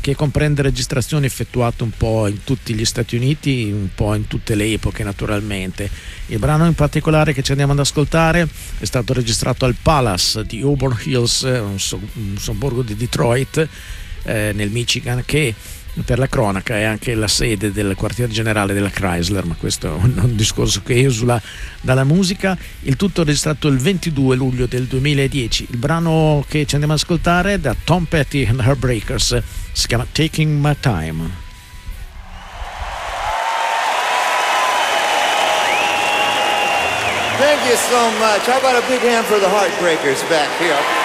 che comprende registrazioni effettuate un po' in tutti gli Stati Uniti, un po' in tutte le epoche naturalmente. Il brano in particolare che ci andiamo ad ascoltare è stato registrato al Palace di Auburn Hills, un sobborgo di Detroit, nel Michigan, che per la cronaca è anche la sede del quartier generale della Chrysler, ma questo è un discorso che esula dalla musica. Il tutto è registrato il 22 luglio del 2010. Il brano che ci andiamo ad ascoltare è da Tom Petty and Heartbreakers, si chiama Taking My Time. Thank you so much. How about a big hand for the Heartbreakers back here?